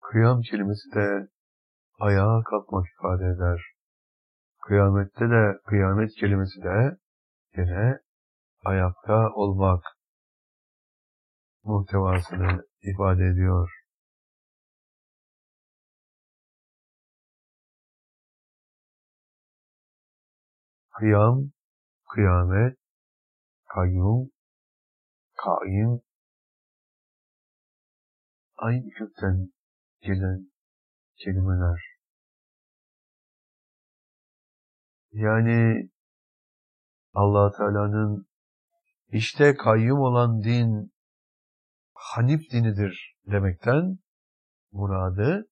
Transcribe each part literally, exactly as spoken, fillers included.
Kıyam kelimesi de ayağa kalkmak ifade eder. Kıyamette de, kıyamet kelimesi de yine ayakta olmak muhtevasını ifade ediyor. Kıyam, kıyamet, kayyum, kaim, aynı kökten gelen kelimeler. Yani Allah Teala'nın işte kayyum olan din Hanif dinidir demekten muradı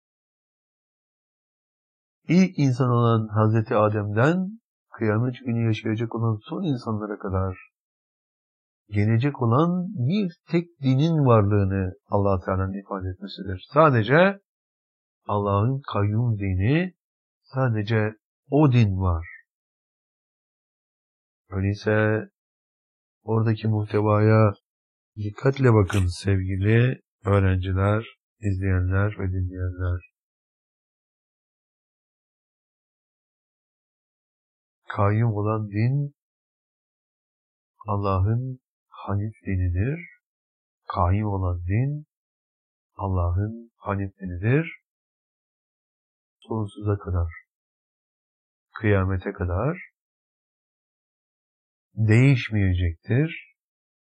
ilk insan olan Hazreti Adem'den kıyamet günü yaşayacak olan son insanlara kadar gelecek olan bir tek dinin varlığını Allah Teala'nın ifade etmesidir. Sadece Allah'ın kayyum dini, sadece o din var. Öyleyse oradaki muhtevaya dikkatle bakın sevgili öğrenciler, izleyenler ve dinleyenler. Kayyum olan din Allah'ın Hanif dinidir. Kayyum olan din Allah'ın Hanif dinidir. Sonsuza kadar, kıyamete kadar değişmeyecektir.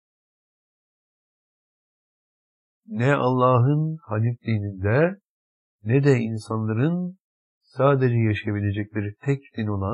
Ne Allah'ın Hanif dininde ne de insanların sadece yaşayabilecekleri tek din olan